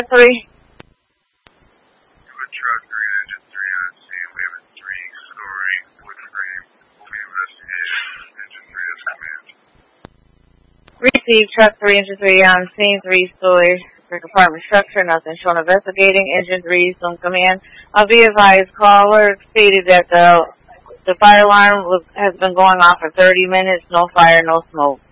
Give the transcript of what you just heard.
truck 3? Truck 3, engine 3 on scene. We have a 3-story wood frame. We'll be investigating. Engine 3 is command. Receive truck 3, engine 3 on scene, 3-story compartment structure, nothing shown investigating. Engine 3 is on command. Be advised, caller stated that the fire alarm has been going off for 30 minutes, no fire, no smoke.